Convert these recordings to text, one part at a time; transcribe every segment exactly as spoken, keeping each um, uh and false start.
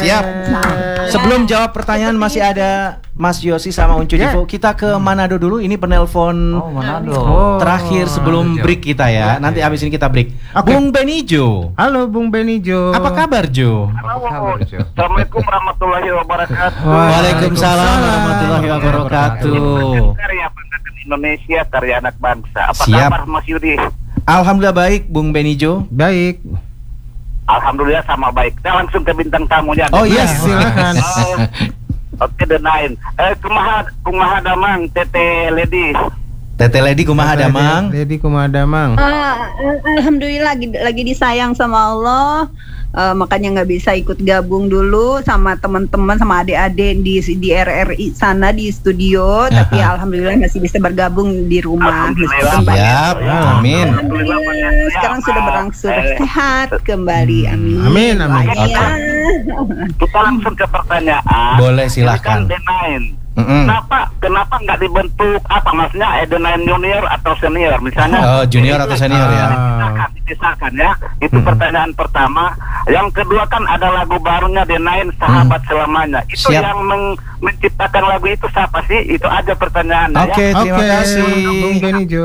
Siap. Sebelum jawab pertanyaan masih ada Mas Yosi sama Uncu Ya. Divo. Kita ke Manado dulu. Ini penelpon Oh, Manado. terakhir sebelum Manado. break kita ya. Nanti habis ini kita break. Oke. Bung Benijo. Halo Bung Benijo. Apa kabar Jo? Apa kabar, Jo? Assalamualaikum warahmatullahi wabarakatuh. Waalaikumsalam warahmatullahi wabarakatuh. Karya Bangsakan Indonesia, karya anak bangsa. Apa Siap. kabar Mas Yudi? Alhamdulillah baik Bung Benijo. Baik. Alhamdulillah sama baik. Saya langsung ke bintang tamunya. Oh iya, silakan. Oh, Oke, The Nine. Eh, kumaha kumaha damang Tete Lady. Tete Lady kumaha damang. Lady kumaha damang. Ah, alhamdulillah lagi lagi disayang sama Allah. Eh, makanya nggak bisa ikut gabung dulu sama teman-teman sama adik-adik di di R R I sana di studio, tapi alhamdulillah masih bisa bergabung di rumah. Alhamdulillah. Siap. Amin. Alhamdulillah sekarang sudah berangsur Eh. sehat kembali. Amin. Amin, amin. Iya. Kita langsung ke pertanyaan. Boleh, Ini silakan. kan The Nine. Mm-mm. Kenapa kenapa nggak dibentuk apa maksudnya eh, The Nine junior atau senior misalnya? Oh, junior atau senior ya. Dipisahkan, dipisahkan ya. Itu Mm-mm. pertanyaan pertama. Yang kedua kan ada lagu barunya The Nine Sahabat Selamanya. Itu Siap. yang meng- menciptakan lagu itu siapa sih? Itu aja pertanyaannya Oke, ya. terima Oke, kasih. Bung Benijo.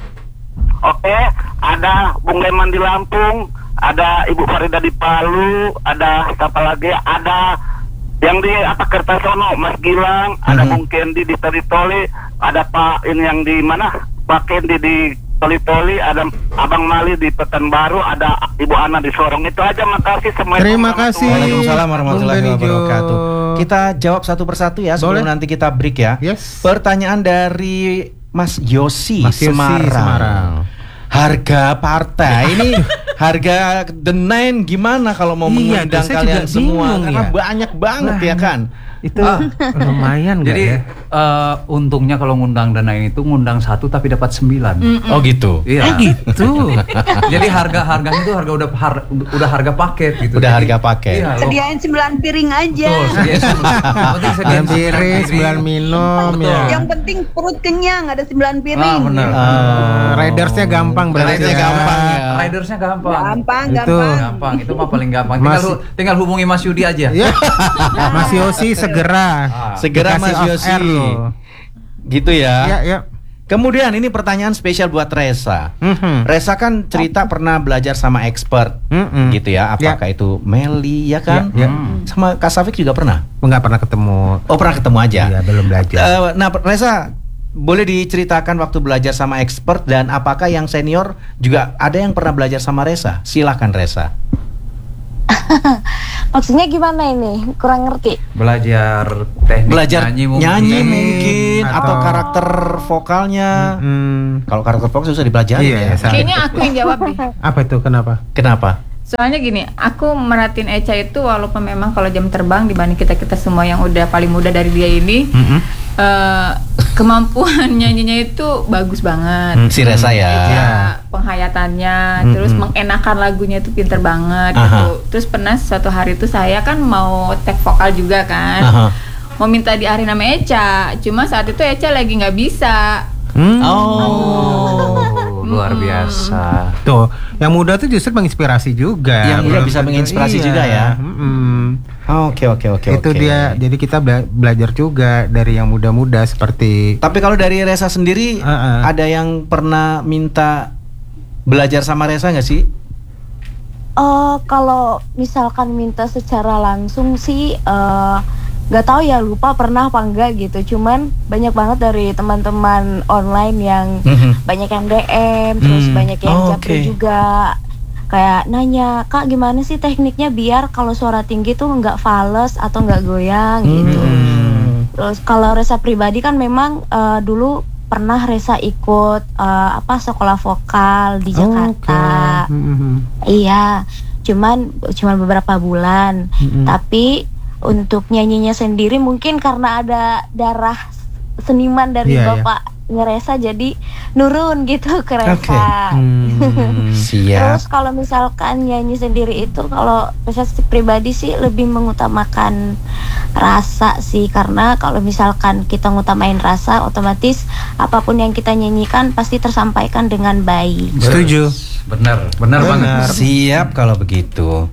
Oke, ada Bung Leman di Lampung, ada Ibu Farida di Palu, ada siapa lagi? Ada yang di apa Kertasono, Mas Gilang, ada Mhm. Bung Kendi di Toli-Toli, ada Pak ini yang di mana? Pak Kendi di Toli-Toli, ada Abang Mali di Pekanbaru, ada Ibu Ana di Sorong. Itu aja, makasih semuanya. Terima kasih. Waalaikumsalam warahmatullahi Bung Benijo. wabarakatuh. Kita jawab satu persatu ya sebelum Boleh. nanti kita break ya. Yes. Pertanyaan dari Mas Yosi, Mas Yosi, Semarang. Semarang. Harga partai ini harga The Nine gimana kalau mau Iya, mengundang saya kalian juga semua bingung karena ya. banyak banget ya kan. Itu lumayan nggak Jadi ya? eh, untungnya kalau ngundang dana ini tuh ngundang satu tapi dapat sembilan. Oh gitu. Iya. Gitu. Jadi harga harganya tuh harga udah har- udah harga paket gitu. Udah Jadi- harga paket. Iya. lo- Sediain sembilan piring aja. Betul, sediain sembilan. Yang penting sediain Sembilan piring, sembilan minum Betul. ya. Yang penting perut kenyang, ada sembilan piring. Ah, benar. Oh. Ridersnya gampang berarti. Ridersnya ya. gampang ya. Ridersnya gampang. Gampang, Itu. gampang. Gampang, itu mah paling gampang. Tinggal, Masih- hu- tinggal hubungi Mas Yudi aja. Ya. Mas Yosi segera. Ah. Segera Dikasih Mas off Yosi. air loh. Gitu ya. Ya, ya. Kemudian ini pertanyaan spesial buat Resa. Mhm. Resa kan cerita pernah belajar sama expert. Mm-mm. Gitu ya. Apakah itu Meli ya kan? Ya, ya. Hmm. Sama Kak Safik juga pernah. Nggak pernah ketemu. Oh, pernah ketemu aja. Iya, belum belajar. Eh, nah, Resa, boleh diceritakan waktu belajar sama expert dan apakah yang senior juga ada yang pernah belajar sama Resa? Silahkan Resa. Maksudnya gimana ini? Kurang ngerti. Belajar teknik Belajar nyanyi mungkin. nyanyi mungkin atau, Atau- karakter vokalnya. Hmm. Kalau karakter vokal susah dipelajari Iya, ya. Sa- Kayaknya aku yang jawab deh. Apa itu? Kenapa? Kenapa? Soalnya gini, aku merhatiin Echa itu walaupun memang kalau jam terbang dibanding kita-kita semua yang udah paling muda dari dia ini, Mm-mm. eh, kemampuan nyanyinya itu bagus banget. Hmm, si Resa ya. Echa, penghayatannya, Mm-mm. terus mengenakan lagunya itu pinter banget Aha. gitu. Terus pernah suatu hari itu saya kan mau take vokal juga kan, Aha. mau minta diarin sama Echa, cuma saat itu Echa lagi nggak bisa. Hmm. Oh. Oh, luar biasa. Tuh, yang muda tuh justru menginspirasi juga. Yang muda Belum bisa tentu- menginspirasi iya. juga ya. Mm-mm. Oke oke oke. Itu oke. dia. Jadi kita bela- belajar juga dari yang muda-muda seperti. Tapi kalau dari Resa sendiri, Uh-uh. ada yang pernah minta belajar sama Resa nggak sih? Oh, kalau misalkan minta secara langsung sih eh, nggak tahu ya, lupa pernah apa enggak gitu. Cuman banyak banget dari teman-teman online yang Mhm. banyak yang D M, terus Hmm. banyak yang Oh, japri oke. juga. Kayak nanya, "Kak, gimana sih tekniknya biar kalau suara tinggi tuh nggak fales atau nggak goyang gitu." Hmm. Terus kalau Resa pribadi kan memang eh, dulu pernah Resa ikut eh, apa sekolah vokal di Jakarta. Oke. Mm-mm. Iya, cuman cuman beberapa bulan. Mm-mm. Tapi untuk nyanyinya sendiri mungkin karena ada darah seniman dari Iya, iya. bapak Resa jadi nurun gitu ke Resa. Oke. Hmm. Siap. Terus kalau misalkan nyanyi sendiri itu kalau Resa pribadi sih lebih mengutamakan rasa sih, karena kalau misalkan kita ngutamain rasa otomatis apapun yang kita nyanyikan pasti tersampaikan dengan baik. Setuju. Bener, bener Bener. banget. Siap kalau begitu.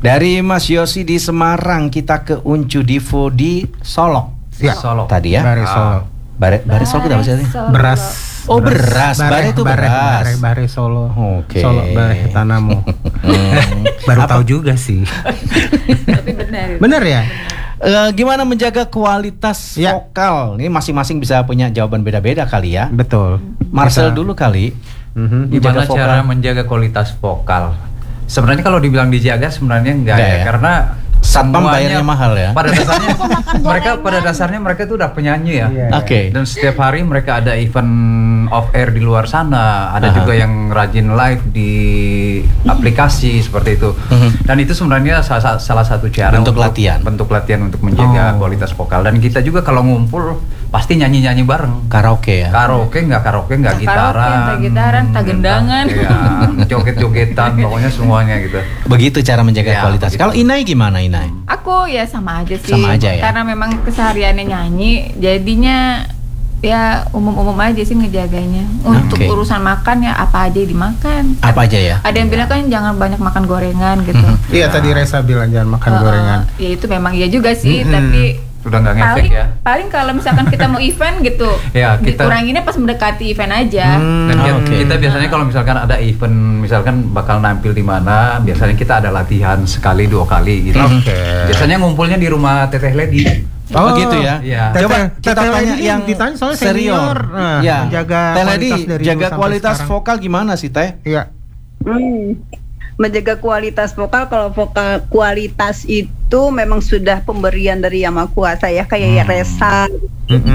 Dari Mas Yosi di Semarang kita ke Uncu Divo di Solok. Ya. Solo. Tadi ya. Bare Ah. Solo. Bare bare Solok itu apa sih? Beras. Oh, beras. Bare itu bare, beras. Bare, bare Solo. Oke. Solo bare tanahmu. Hmm. Baru tahu juga sih. Tapi benar. Bener ya? Eh, gimana menjaga kualitas Ya. vokal? Ini masing-masing bisa punya jawaban beda-beda kali ya. Betul. Marcel Kita- dulu kali. Mhm. Gimana Menjaga cara vokal. menjaga kualitas vokal? Sebenarnya kalau dibilang dijaga sebenarnya enggak Enggak ya, ya? karena Satpam semuanya bayarnya mahal ya. Pada dasarnya Makan mereka gorengan. pada dasarnya mereka itu udah penyanyi ya. Iya. Oke. Dan setiap hari mereka ada event off air di luar sana, ada Aha. juga yang rajin live di aplikasi seperti itu. Mhm. Dan itu sebenarnya salah, salah satu cara Bentuk untuk latihan. bentuk latihan untuk menjaga Oh. kualitas vokal. Dan kita juga kalau ngumpul pasti nyanyi-nyanyi bareng. Karaoke ya. Karaoke nggak karaoke nggak Karaoke, gitaran, entah gitaran, entah gendangan. Iya, joget-jogetan, pokoknya semuanya gitu. Begitu cara menjaga Ya, kualitas. begitu. Kalau Inai gimana Inai? Aku ya sama aja sih. Sama aja ya? Karena memang kesehariannya nyanyi, jadinya ya umum-umum aja sih ngejaganya. Untuk Oke. urusan makan ya apa aja dimakan. Apa aja ya? Ada yang bilang kan jangan banyak makan gorengan gitu. Mhm. Iya tadi Reza bilang jangan makan Eh, gorengan. Ya itu memang iya juga sih, Mm-mm. tapi Udah nggak ngefek paling ya. paling kalau misalkan kita mau event gitu, Ya, kita- dikuranginnya pas mendekati event aja. Hmm, Dan kita- oke. kita biasanya kalau misalkan ada event, misalkan bakal nampil di mana, biasanya kita ada latihan sekali dua kali gitu. Oke. Biasanya ngumpulnya di rumah Teteh Lady. Oh, gitu ya. Iya. Coba Teteh- kita Teteh tanya Lady yang ditanya soalnya senior. senior. Nah, ya. menjaga Teh Lady, kualitas dari jaga dulu sampai kualitas sekarang. vokal gimana sih Teh? Iya. Hmm. Menjaga kualitas vokal, kalau vokal kualitas itu memang sudah pemberian dari Yang Maha Kuasa ya, kayak Reza, Mhm.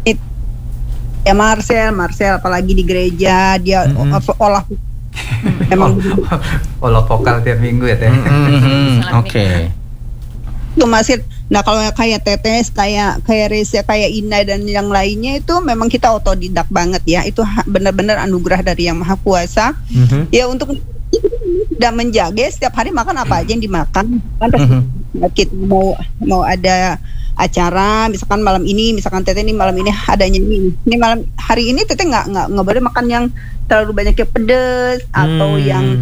ya Marcel, Marcel apalagi di gereja dia Mm-mm. o- olah memang Olah vokal tiap minggu ya Teh. Mhm, Oke. itu masih. Nah kalau kayak Tetes, kayak kayak Reza, kayak Ina dan yang lainnya itu memang kita otodidak banget ya. Itu ha- benar-benar anugerah dari Yang Maha Kuasa. Mhm. Ya untuk dan menjaga setiap hari makan apa aja yang dimakan. Kan Mhm. kita mau mau ada acara, misalkan malam ini, misalkan Teteh ini malam ini ada nyanyi. Ini malam hari ini Teteh nggak nggak nggak boleh makan yang terlalu banyak yang pedes atau Hmm. yang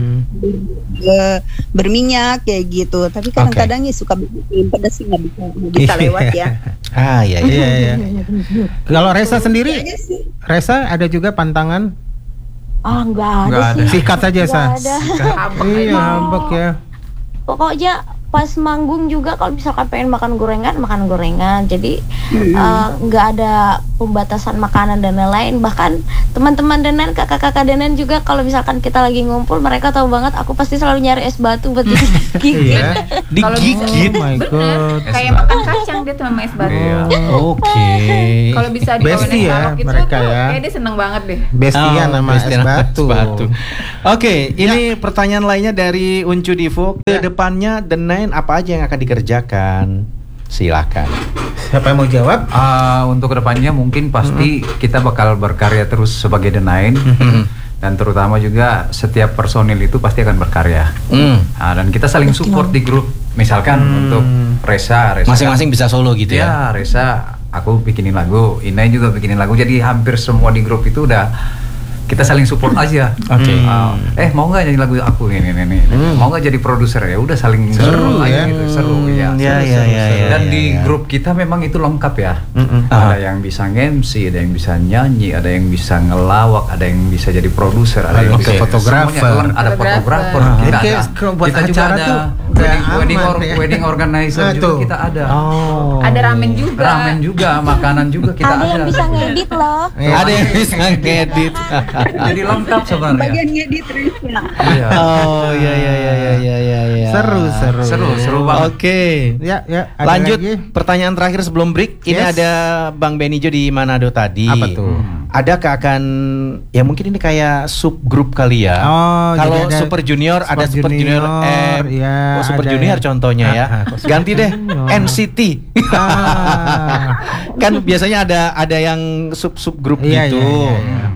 eh, berminyak kayak gitu. Tapi kadang-kadang ya suka bikin pedes sih nggak bisa nggak bisa lewat ya. Ah, iya iya. Iya, iya. Kalau Reza sendiri, Aja sih. Reza ada juga pantangan? Ah, nggak ada Nggak ada. sih. Sikat saja, Sa. Nggak ada. Iya, ambek ya. Pokoknya pas manggung juga kalau misalkan pengen makan gorengan, makan gorengan. Jadi Mm-mm. eh, nggak ada pembatasan makanan dan lain-lain. Bahkan teman-teman Denen, kakak-kakak Denen juga kalau misalkan kita lagi ngumpul, mereka tahu banget aku pasti selalu nyari es batu buat digigit. Iya. Kalau Digigit. Oh my Bener, god. Es kayak batu. makan kacang dia tuh sama es batu. Iya. Oke. Kalau bisa Besti dibawain ya, salok gitu mereka tuh, ya. kayak dia seneng banget deh. Bestian Oh, sama es bestian sama batu. Oke, ini pertanyaan lainnya dari Uncu Divo. Ke depannya The Nine apa aja yang akan dikerjakan? Silakan. Siapa yang mau jawab? Ah, untuk kedepannya mungkin pasti kita bakal berkarya terus sebagai The Nine. Dan terutama juga setiap personil itu pasti akan berkarya. Hmm. Nah, dan kita saling support di grup. Misalkan Hmm. untuk Reza, Reza Masing-masing bisa solo gitu ya. ya. Reza, aku bikinin lagu, Inai juga bikinin lagu. Jadi hampir semua di grup itu udah kita saling support aja. Oke. Ah, eh mau nggak nyanyi lagu aku ini ini ini. Hmm. Mau nggak jadi produser ya? Udah saling Seru support aja ya. gitu. Seru ya. Hmm, seru, ya, ya, seru, ya, seru. ya, Dan ya, di ya. grup kita memang itu lengkap ya. Mm-mm. Ada Ah. yang bisa nge-M C, ada yang bisa nyanyi, ada yang bisa ngelawak, ada yang bisa jadi produser, ada yang Oke. bisa Fotografer. semuanya leng- ada Fotografer. fotografer. Ah. Kita Jadi kayak ada. kalau buat Kita juga acara ada tuh wedding, udah wedding, aman or- ya. wedding organizer Nah, juga tuh. kita ada. Oh. Ada ramen juga. Ramen juga, makanan juga kita Ada ada. yang bisa ngedit loh. Iya. Ada yang bisa ngedit. Jadi lengkap sebenarnya. Bagian ngedit Reza. Iya. Oh, ya ya ya ya ya ya ya. Seru, seru. Seru, seru banget. Oke. Ya, ya. ada Lanjut lagi? pertanyaan terakhir sebelum break. Ini Yes. ada Bang Benijo di Manado tadi. Apa tuh? Adakah akan ya mungkin ini kayak subgrup kali ya? Oh, kalau jadi ada Super Junior ada Super Junior, Junior, M, ya, oh, Super ada Junior yang- contohnya ya. Ah, ah, kok Super Ganti deh Junior? N C T. Ah. Kan biasanya ada ada yang sub subgrup Iya, gitu. iya, iya, iya.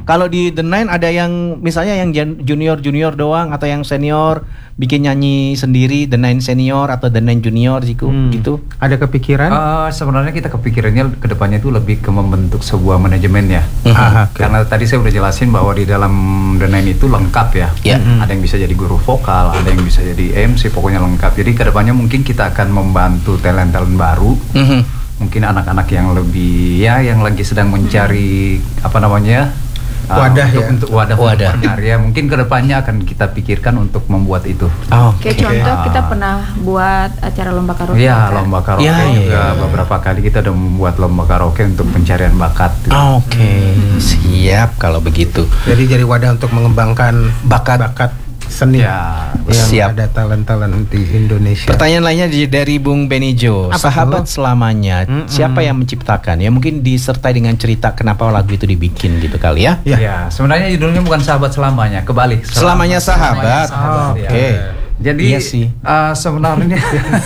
Kalau di The Nine ada yang misalnya yang junior junior doang atau yang senior bikin nyanyi sendiri, The Nine senior atau The Nine junior gitu. Hmm. gitu. Ada kepikiran? Uh, sebenarnya kita kepikirannya kedepannya itu lebih ke membentuk sebuah manajemen ya. Aha, oke. Karena tadi saya udah jelasin bahwa di dalam The Nine itu lengkap ya. Ya. Ada yang bisa jadi guru vokal, ada yang bisa jadi M C, pokoknya lengkap. Jadi kedepannya mungkin kita akan membantu talent-talent baru. Mhm. Mungkin anak-anak yang lebih ya yang lagi sedang mencari apa namanya uh, Wadah untuk, ya? untuk wadah Wadah. untuk berkarya. Mungkin kedepannya akan kita pikirkan untuk membuat itu. Oh, Kayak contoh kita pernah buat acara lomba karaoke. Iya, kan? lomba karaoke Ya, ya, juga ya. beberapa kali kita udah membuat lomba karaoke untuk pencarian bakat. Oke, siap kalau begitu. Jadi jadi wadah untuk mengembangkan Bakat. bakat seni Ya, yang siap. ada talent-talent di Indonesia. Pertanyaan lainnya di- dari Bung Benijo. Apa Sahabat tuh? selamanya, Mm-mm. siapa yang menciptakan? Ya mungkin disertai dengan cerita kenapa lagu itu dibikin gitu kali ya. Ya. Ya, sebenarnya judulnya bukan sahabat selamanya, kebalik. Selamanya sahabat. sahabat, Oh, ya. oke. Jadi Iya sih. uh, sebenarnya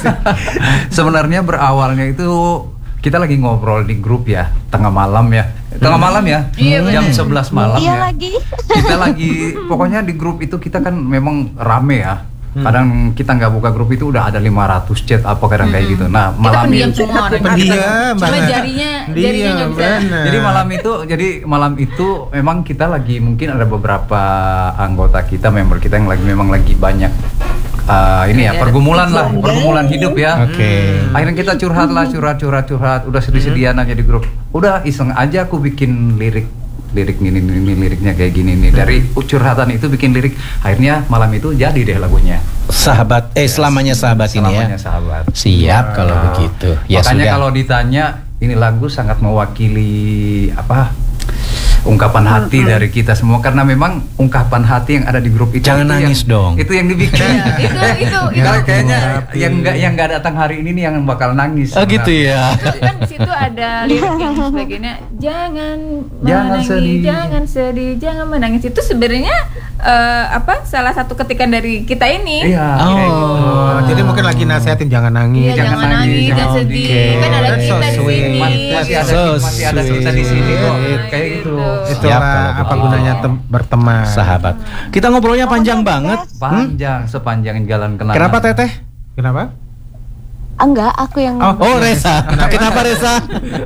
sebenarnya berawalnya itu kita lagi ngobrol di grup ya, tengah malam ya. Tengah malam ya. Iya, jam benar. sebelas malam Iya ya. lagi. Kita lagi pokoknya di grup itu kita kan memang rame ya. Kadang kita nggak buka grup itu udah ada lima ratus chat apa kadang kayak gitu. Nah, Kita malam pendiam itu semua orang. Pendiam Cuma banget. jarinya Diam, jarinya nggak bisa. benar. Jadi malam itu, jadi malam itu memang kita lagi mungkin ada beberapa anggota kita, member kita yang lagi memang lagi banyak uh, ini ya Ada pergumulan lah, pergumulan hidup ya. Oke. Akhirnya kita curhat lah, curhat, curhat, curhat. Udah sedih-sedihan aja di grup. Udah iseng aja aku bikin lirik, lirik ini, ini, ini liriknya kayak gini nih. Dari curhatan itu bikin lirik. Akhirnya malam itu jadi deh lagunya. Sahabat, eh selamanya sahabat ini ya. Selamanya sahabat. Siap kalau Nah, begitu. Ya makanya sudah. kalau ditanya ini lagu sangat mewakili apa ungkapan hati dari kita semua, karena memang ungkapan hati yang ada di grup itu Jangan itu nangis yang, dong. itu yang dibikin. Iya, itu itu itu. Kalau kayaknya yang nggak yang nggak datang hari ini nih yang bakal nangis. Oh gitu ya. Kan di situ ada lirik yang sebagainya, jangan Jangan menangis, sedih. jangan sedih, jangan menangis. Itu sebenarnya eh, apa salah satu ketikan dari kita ini. Iya. Oh. kayak gitu. Oh, jadi mungkin lagi nasihatin jangan nangis, Iya, jangan jangan nangis, nangis, jangan jangan sedih. sedih. Kan ada That's so kita di sweet. sini. Mas- masih ada So masih ada kita di sini kok. sweet. Kayak gitu. Itulah Siap kalau apa begitu. gunanya tem- berteman. Sahabat. Kita ngobrolnya panjang Oh, banget. Hmm? Panjang sepanjang jalan kenangan. Kenapa Teteh? Kenapa? Enggak, aku yang Oh, Oh Reza. Kenapa Reza?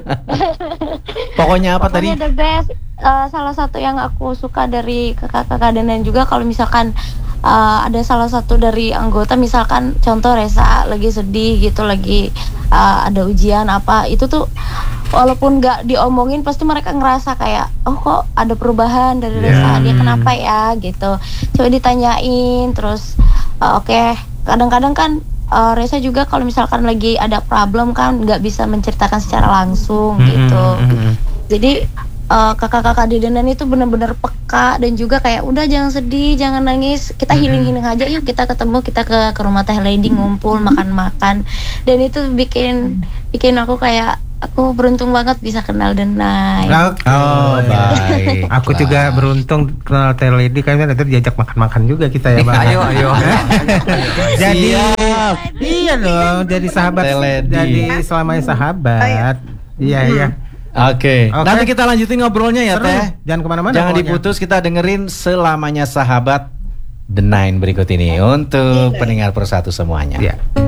Pokoknya apa tadi? Pokoknya the best. Eh, salah satu yang aku suka dari kakak-kakak dan lain juga kalau misalkan eh, ada salah satu dari anggota, misalkan contoh Reza lagi sedih gitu, lagi eh, ada ujian apa, itu tuh walaupun nggak diomongin pasti mereka ngerasa kayak oh kok ada perubahan dari Reza, dia kenapa ya gitu. Coba ditanyain terus eh, oke, kadang-kadang kan eh, Reza juga kalau misalkan lagi ada problem kan nggak bisa menceritakan secara langsung gitu. Jadi uh, kakak-kakak di Denan itu benar-benar peka dan juga kayak udah jangan sedih, jangan nangis, kita healing-healing aja yuk, kita ketemu, kita ke ke rumah Teh Lady ngumpul makan-makan, dan itu bikin bikin aku kayak aku beruntung banget bisa kenal Denai. Oke. Oh, baik. Aku juga beruntung kenal Teh Lady, karena nanti diajak makan-makan juga kita ya, Bang. Ayo, ayo. Jadi Siap. iya dong, jadi sahabat, Teh Lady. jadi selamanya sahabat. Iya, iya. Oke. Oke. Nanti kita lanjutin ngobrolnya ya Seru. Teh. Jangan kemana-mana. Jangan pokoknya. diputus, kita dengerin selamanya sahabat The Nine berikut ini untuk pendengar persatu semuanya. Iya.